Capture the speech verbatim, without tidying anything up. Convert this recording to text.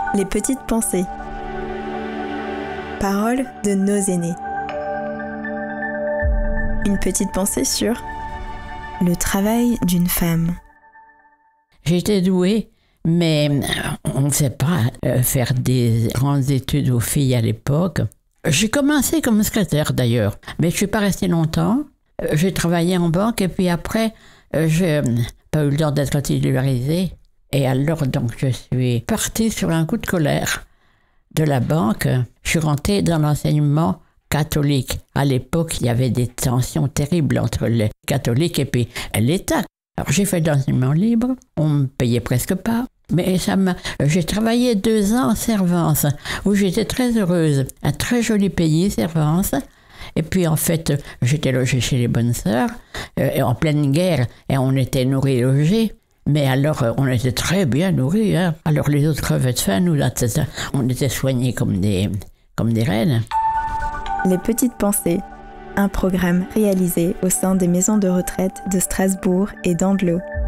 Les petites pensées. Paroles de nos aînés. Une petite pensée sur le travail d'une femme. J'étais douée, mais on ne sait pas faire des grandes études aux filles à l'époque. J'ai commencé comme secrétaire d'ailleurs, mais je ne suis pas restée longtemps. J'ai travaillé en banque et puis après, je n'ai pas eu le temps d'être titularisée. Et alors, donc, je suis partie sur un coup de colère de la banque. Je suis rentrée dans l'enseignement catholique. À l'époque, il y avait des tensions terribles entre les catholiques et puis l'État. Alors, j'ai fait de l'enseignement libre. On ne me payait presque pas. Mais ça m'a... j'ai travaillé deux ans en Servance, où j'étais très heureuse. Un très joli pays, Servance. Et puis, en fait, j'étais logée chez les bonnes sœurs, euh, en pleine guerre, et on était nourris et logés. Mais alors, on était très bien nourris. Hein. Alors, les autres crevaient de faim, nous, là, on était soignés comme des, comme des reines. Les petites pensées, un programme réalisé au sein des maisons de retraite de Strasbourg et d'Andlau.